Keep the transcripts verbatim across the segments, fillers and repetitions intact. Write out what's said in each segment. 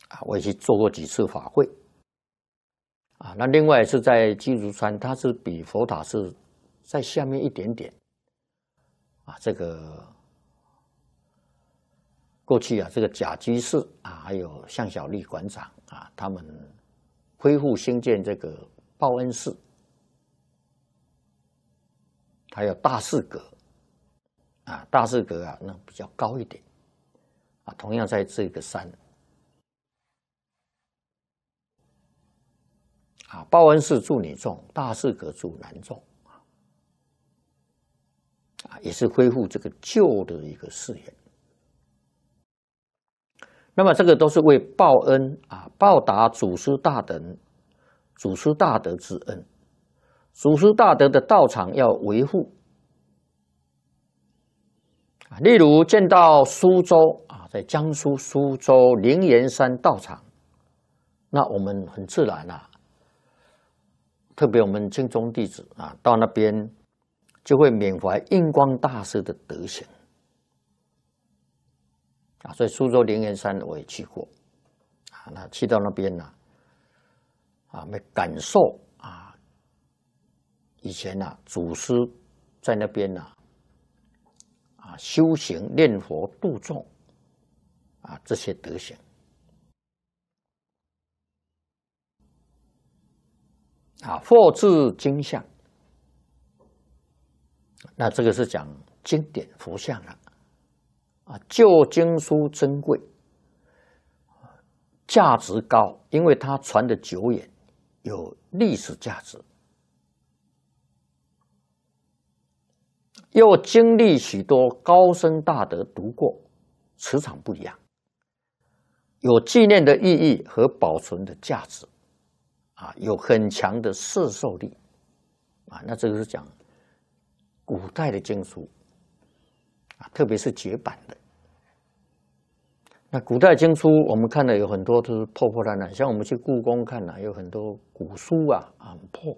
啊，我也去做过几次法会。啊，那另外是在基督山，它是比佛塔是在下面一点点。啊，这个过去啊，这个贾居士啊，还有向小丽馆长啊，他们恢复兴建这个报恩寺，还有大士阁啊，大士阁啊，那比较高一点啊，同样在这个山。啊，报恩寺住女众，大士阁住男众，啊，也是恢复这个旧的一个寺院。那么这个都是为报恩啊，报答祖师大德、祖师大德之恩。祖师大德的道场要维护。例如见到苏州啊，在江苏苏州灵岩山道场，那我们很自然啊。特别我们净宗弟子啊，到那边就会缅怀印光大师的德行啊，所以苏州灵岩山我也去过啊，那去到那边呢，啊，没感受啊，以前呐，祖师在那边呐，啊，修行念佛度众啊，这些德行。啊，佛制经像，那这个是讲经典佛像了。啊，旧经书珍贵，价值高，因为它传得久远，有历史价值，又经历许多高僧大德读过，磁场不一样，有纪念的意义和保存的价值。啊，有很强的摄受力，啊，那这个是讲古代的经书，啊，特别是绝版的。那古代经书，我们看的有很多都是破破烂烂，像我们去故宫看啊，有很多古书啊，很破。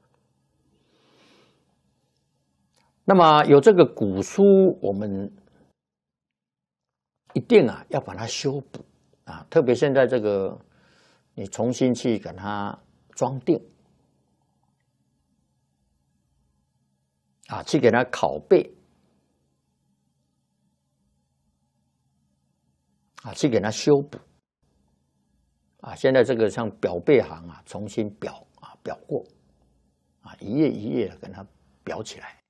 那么有这个古书，我们一定啊要把它修补啊，特别现在这个你重新去给它装订啊，去给它拷贝啊，去给它修补啊。现在这个像裱背行啊，重新裱啊，裱过啊，一页一页的给它裱起来。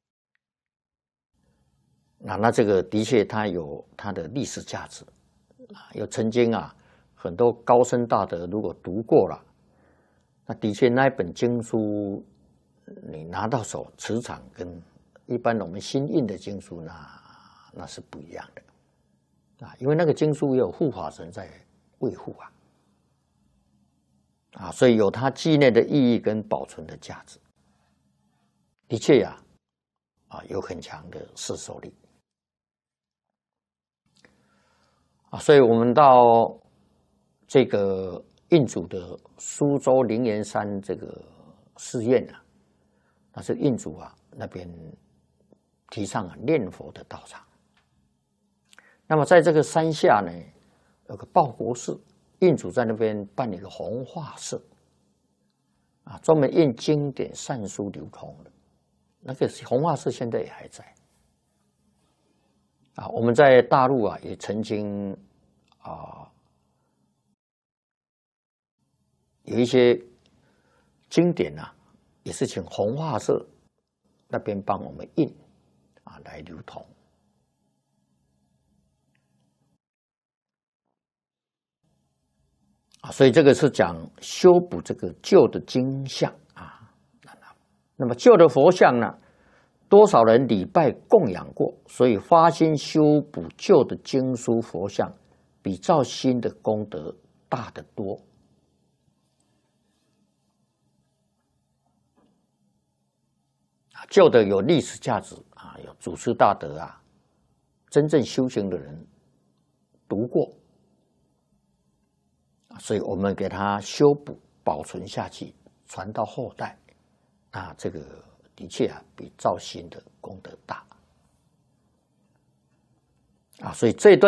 那那这个的确它有它的历史价值啊，有曾经啊很多高僧大德如果读过了。那的确，那一本经书，你拿到手，磁场跟一般我们新印的经书那那是不一样的啊，因为那个经书也有护法神在维护啊，啊，所以有它纪念的意义跟保存的价值。的确呀，啊，有很强的摄受力啊，所以我们到这个。印主的苏州灵岩山这个寺院啊，那是印主啊那边提倡啊念佛的道场。那么在这个山下呢，有个报国寺，印主在那边办了一个弘化社，啊，专门印经典善书流通的。那个弘化社现在也还在。啊，我们在大陆啊也曾经啊。有一些经典啊，也是请弘化社那边帮我们印啊来流通啊，所以这个是讲修补这个旧的经像啊。那么旧的佛像呢，多少人礼拜供养过，所以发心修补旧的经书佛像，比造新的功德大得多。旧的有历史价值啊，有祖师大德啊，真正修行的人读过，所以我们给它修补、保存下去，传到后代，啊，这个的确啊，比造新的功德大啊，所以这一段。